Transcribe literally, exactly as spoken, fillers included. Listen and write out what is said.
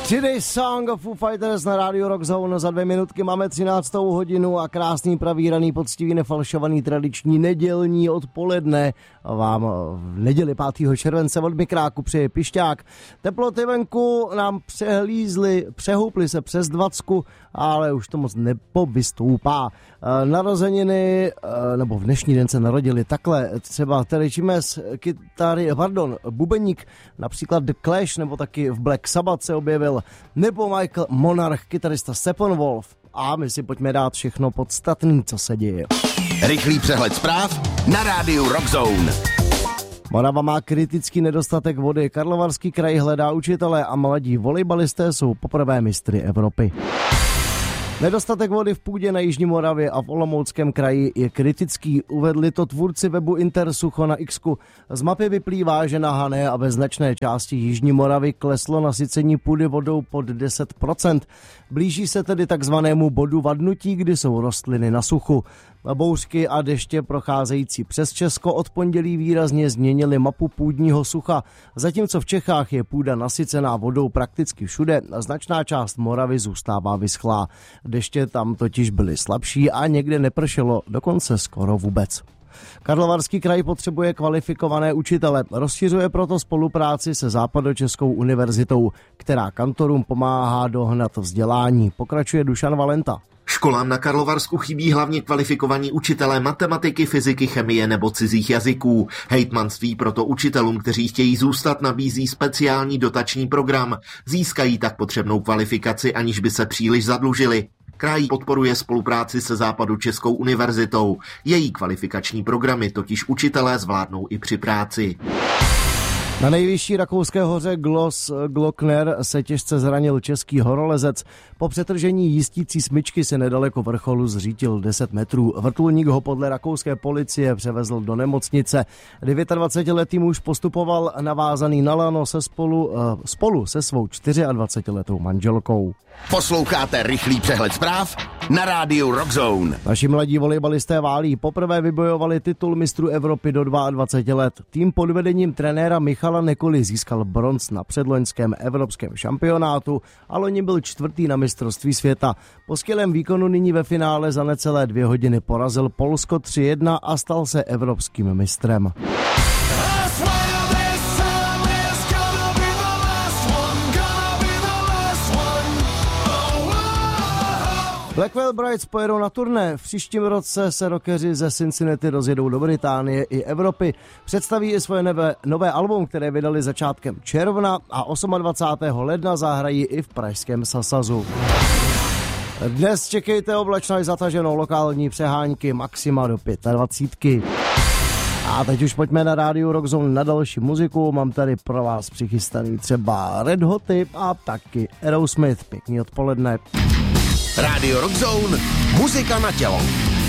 Today's Song of Foo Fighters na rádiu Rock Zone. Za dvě minutky máme třináctou hodinu a krásný, pravíraný, poctivý, nefalšovaný, tradiční nedělní odpoledne vám v neděli pátého července od mikráku přeje Pišťák. Teploty venku nám přehlízly, přehouply se přes dvacku, ale už to moc nepovystoupá. Narozeniny, nebo v dnešní den se narodili takhle třeba Terry Chimes, kytary, pardon, bubeník, například The Clash, nebo taky v Black Sabbath se objevil, nebo Michael Monarch, kytarista Steppenwolf. A my si pojďme dát všechno podstatný, co se děje. Rychlý přehled zpráv na rádiu Rock Zone. Morava má kritický nedostatek vody. Karlovarský kraj hledá učitele a mladí volejbalisté jsou poprvé mistry Evropy. Nedostatek vody v půdě na Jižní Moravě a v Olomouckém kraji je kritický. Uvedli to tvůrci webu Intersucho na Xku. Z mapy vyplývá, že na Hané a ve značné části Jižní Moravy kleslo nasycení půdy vodou pod deset procent. Blíží se tedy takzvanému bodu vadnutí, kdy jsou rostliny na suchu. Bouřky a deště procházející přes Česko od pondělí výrazně změnily mapu půdního sucha. Zatímco v Čechách je půda nasycená vodou prakticky všude, značná část Moravy zůstává vyschlá. Deště tam totiž byly slabší a někde nepršelo, dokonce skoro vůbec. Karlovarský kraj potřebuje kvalifikované učitele, rozšiřuje proto spolupráci se Západočeskou univerzitou, která kantorům pomáhá dohnat vzdělání, pokračuje Dušan Valenta. Školám na Karlovarsku chybí hlavně kvalifikovaní učitelé matematiky, fyziky, chemie nebo cizích jazyků. Hejtmanství proto učitelům, kteří chtějí zůstat, nabízí speciální dotační program. Získají tak potřebnou kvalifikaci, aniž by se příliš zadlužili. Kraj podporuje spolupráci se Západočeskou univerzitou. Její kvalifikační programy totiž učitelé zvládnou i při práci. Na nejvyšší rakouské hoře Glos Glockner se těžce zranil český horolezec. Po přetržení jistící smyčky se nedaleko vrcholu zřítil deset metrů. Vrtulník ho podle rakouské policie převezl do nemocnice. dvacetidevítiletý muž postupoval navázaný na lano se spolu, spolu se svou dvacetičtyřletou manželkou. Posloucháte rychlý přehled zpráv na rádiu Rock Zone. Naši mladí volejbalisté válí poprvé vybojovali titul mistrů Evropy do dvaceti dvou let. Tým pod vedením trenéra Michala Nekoly získal bronz na předloňském evropském šampionátu a loni byl čtvrtý na mistrovství světa. Po skvělém výkonu nyní ve finále za necelé dvě hodiny porazil Polsko tři jedna a stal se evropským mistrem. Blackwell Brides pojedou na turné. V příštím roce se rockeři ze Cincinnati rozjedou do Británie i Evropy. Představí i svoje nové, nové album, které vydali začátkem června a dvacátého osmého ledna zahrají i v pražském Sasazu. Dnes čekejte oblačno i zataženou lokální přehánky, maxima do dvacítky pět. A teď už pojďme na rádiu Rock Zone na další muziku. Mám tady pro vás přichystaný třeba Red Hoty a taky Aerosmith. Pěkný odpoledne. Rádio Rock Zone, muzika na tělo.